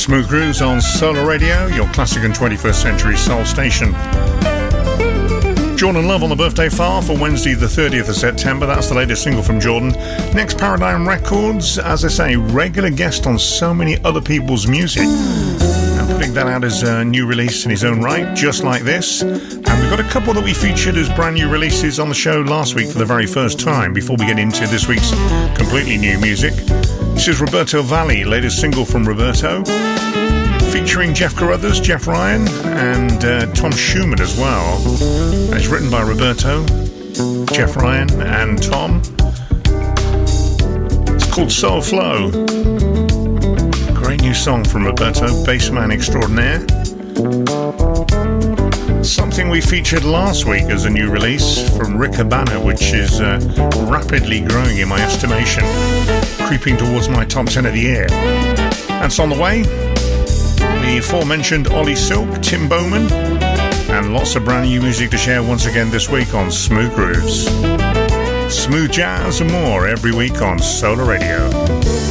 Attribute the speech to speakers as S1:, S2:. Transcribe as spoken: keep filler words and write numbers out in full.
S1: Smooth Grooves on Solar Radio, your classic and twenty-first century soul station. Jordan Love on the birthday file for Wednesday the thirtieth of September. That's the latest single from Jordan. Next, Paradigm Records, as I say, regular guest on so many other people's music, and putting that out as a new release in his own right, just like this. And we've got a couple that we featured as brand new releases on the show last week for the very first time, before we get into this week's completely new music. This is Roberto Valli, latest single from Roberto, featuring Jeff Carruthers, Jeff Ryan, and uh, Tom Schumann as well. And it's written by Roberto, Jeff Ryan, and Tom. It's called Soul Flow. Great new song from Roberto, bassman extraordinaire. Something we featured last week as a new release from Rick Habana, which is uh, rapidly growing in my estimation, creeping towards my top ten of the year. That's on the way. The aforementioned Ollie Silk, Tim Bowman, and lots of brand new music to share once again this week on Smooth Grooves. Smooth jazz and more every week on Solar Radio.